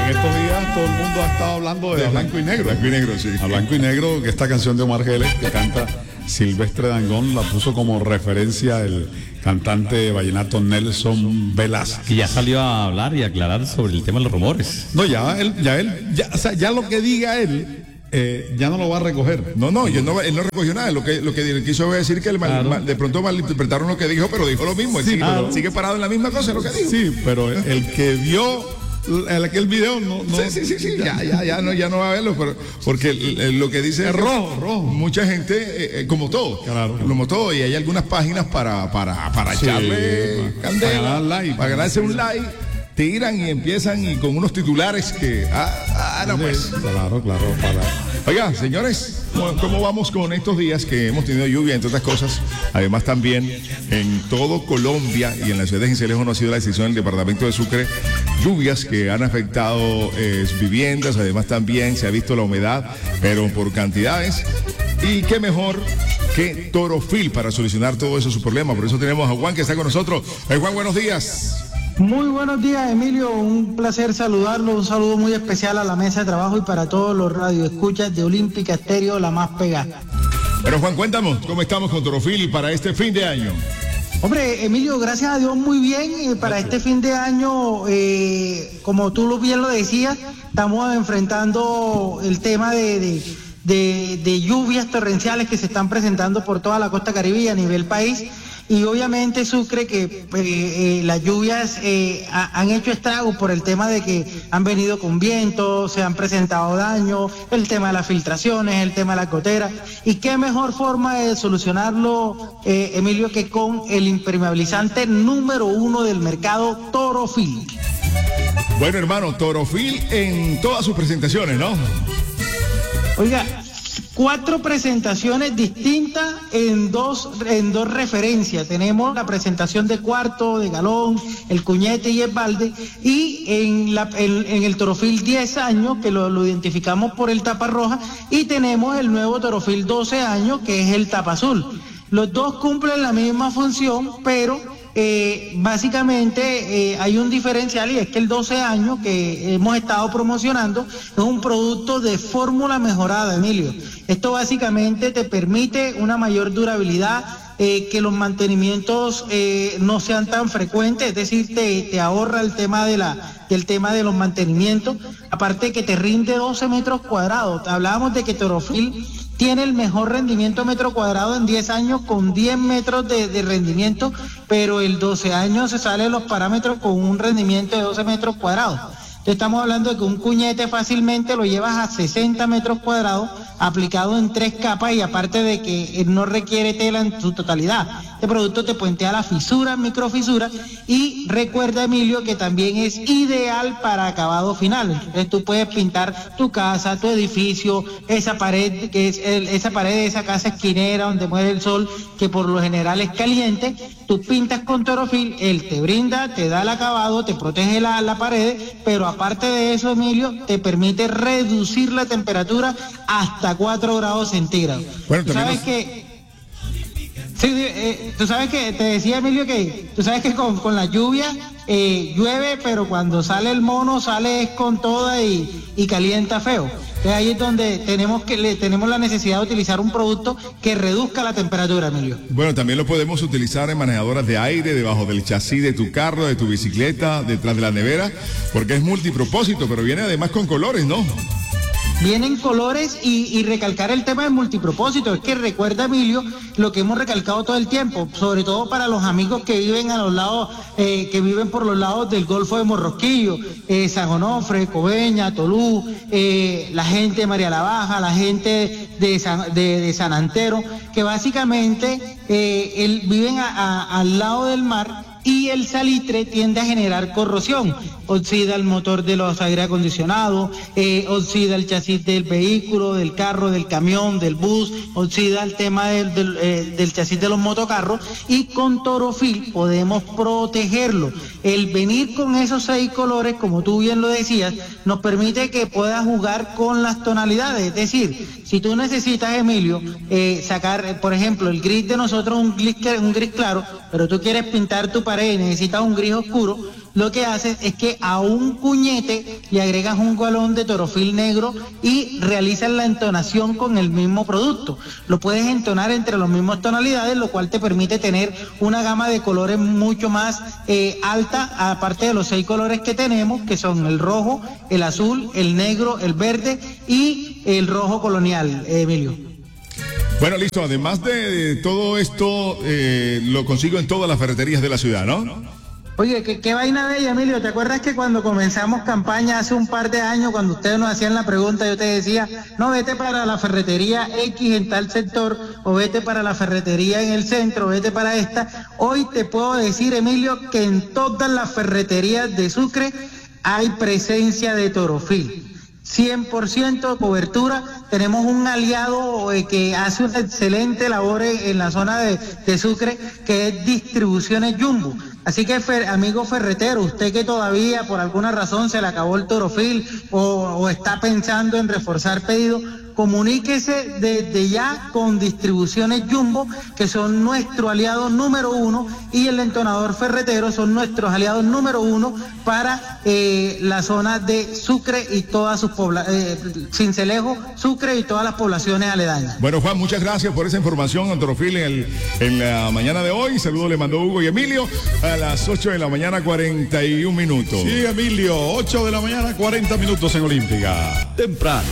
estos días todo el mundo ha estado hablando de Blanco y Negro. Blanco y Negro, sí. A Blanco y Negro, que esta canción de Omar Geles que canta Silvestre Dangond la puso como referencia el cantante vallenato Nelson Velázquez. Que ya salió a hablar y a aclarar sobre el tema de los rumores. No, o sea, ya lo que diga él, ya no lo va a recoger. Él no recogió nada. Lo que quiso decir que de pronto malinterpretaron lo que dijo, pero dijo lo mismo. Sí, sigue parado en la misma cosa, lo que dijo. Sí, pero el que vio aquel video no. Sí, ya no va a verlo, porque lo que dice es rojo. Mucha gente, como todo, claro. Como todo, y hay algunas páginas para echarle candela, para ganarse un like. Tiran y empiezan y con unos titulares que pues. Claro. Oiga, señores, ¿cómo vamos con estos días que hemos tenido lluvia, entre otras cosas? Además también en todo Colombia y en la ciudad de Sincelejo no ha sido la excepción en el departamento de Sucre, lluvias que han afectado viviendas, además también se ha visto la humedad, pero por cantidades. Y qué mejor que Torofil para solucionar todo eso su problema. Por eso tenemos a Juan que está con nosotros. Juan, buenos días. Muy buenos días, Emilio, un placer saludarlo, un saludo muy especial a la mesa de trabajo y para todos los radioescuchas de Olímpica Estéreo, la más pegada. Pero Juan, cuéntanos, ¿cómo estamos con Torofil para este fin de año? Hombre, Emilio, gracias a Dios muy bien, para este fin de año, como tú bien lo decías, estamos enfrentando el tema de lluvias torrenciales que se están presentando por toda la costa caribe y a nivel país. Y obviamente Sucre que las lluvias han hecho estragos por el tema de que han venido con viento, se han presentado daños, el tema de las filtraciones, el tema de la gotera. Y qué mejor forma de solucionarlo, Emilio, que con el impermeabilizante número 1 del mercado, Torofil. Bueno, hermano, Torofil en todas sus presentaciones, ¿no? Oiga, 4 presentaciones distintas en dos referencias. Tenemos la presentación de cuarto, de galón, el cuñete y el balde, y en el Torofil 10 años, que lo identificamos por el tapa roja, y tenemos el nuevo Torofil 12 años, que es el tapa azul. Los dos cumplen la misma función, pero básicamente hay un diferencial, y es que el 12 años que hemos estado promocionando es un producto de fórmula mejorada, Emilio. Esto básicamente te permite una mayor durabilidad, que los mantenimientos no sean tan frecuentes, es decir, te ahorra el tema de los mantenimientos, aparte que te rinde 12 metros cuadrados. Hablábamos de que Torofil tiene el mejor rendimiento metro cuadrado en 10 años con 10 metros de rendimiento, pero el 12 años se sale de los parámetros con un rendimiento de 12 metros cuadrados. Entonces estamos hablando de que un cuñete fácilmente lo llevas a 60 metros cuadrados aplicado en 3 capas, y aparte de que no requiere tela en su totalidad. Este producto te puentea las fisuras, microfisuras, y recuerda, Emilio, que también es ideal para acabado final. Entonces tú puedes pintar tu casa, tu edificio, esa pared que es esa pared de esa casa esquinera donde muere el sol, que por lo general es caliente. Tú pintas con Torofil, él te brinda, te da el acabado, te protege la pared, pero aparte de eso, Emilio, te permite reducir la temperatura hasta 4 grados centígrados. Bueno, tú sabes que tú sabes que te decía, Emilio, que tú sabes que con la lluvia llueve, pero cuando sale el mono sale con toda y calienta feo. Entonces ahí es donde tenemos la necesidad de utilizar un producto que reduzca la temperatura, Emilio. Bueno, también lo podemos utilizar en manejadoras de aire, debajo del chasis de tu carro, de tu bicicleta, detrás de la nevera, porque es multipropósito, pero viene además con colores, ¿no? Vienen colores y recalcar el tema del multipropósito. Es que recuerda, Emilio, lo que hemos recalcado todo el tiempo, sobre todo para los amigos que viven a los lados, que viven por los lados del Golfo de Morrosquillo, San Onofre, Coveña, Tolú, la gente de María la Baja, la gente de San Antero, que básicamente viven al lado del mar, y el salitre tiende a generar corrosión, oxida el motor de los aire acondicionados, oxida el chasis del vehículo, del carro, del camión, del bus, oxida el tema del chasis de los motocarros, y con Torofil podemos protegerlo. El venir con esos 6 colores, como tú bien lo decías, nos permite que puedas jugar con las tonalidades, es decir, si tú necesitas, Emilio, sacar, por ejemplo, el gris de nosotros, un gris claro, pero tú quieres pintar tu pared y necesitas un gris oscuro, lo que haces es que a un cuñete le agregas un galón de Torofil negro y realizas la entonación con el mismo producto. Lo puedes entonar entre las mismas tonalidades, lo cual te permite tener una gama de colores mucho más alta, aparte de los 6 colores que tenemos, que son el rojo, el azul, el negro, el verde y el rojo colonial, Emilio. Bueno, listo. Además de todo esto, lo consigo en todas las ferreterías de la ciudad, ¿no? Oye, qué vaina bella, Emilio. ¿Te acuerdas que cuando comenzamos campaña hace un par de años, cuando ustedes nos hacían la pregunta, yo te decía, no, vete para la ferretería X en tal sector, o vete para la ferretería en el centro, o vete para esta? Hoy te puedo decir, Emilio, que en todas las ferreterías de Sucre hay presencia de Torofil. 100% cobertura. Tenemos un aliado que hace una excelente labor en la zona de Sucre, que es Distribuciones Jumbo. Así que, amigo ferretero, usted que todavía por alguna razón se le acabó el Torofil o está pensando en reforzar pedido, comuníquese desde ya con Distribuciones Jumbo, que son nuestro aliado número 1, y el entonador ferretero son nuestros aliados número 1 para la zona de Sucre y todas sus Sincelejo, Sucre y todas las poblaciones aledañas. Bueno, Juan, muchas gracias por esa información en Torofil en la mañana de hoy. Saludos le mandó Hugo y Emilio a las 8 de la mañana, 41 minutos. Sí, Emilio, 8 de la mañana, 40 minutos en Olímpica. Temprano.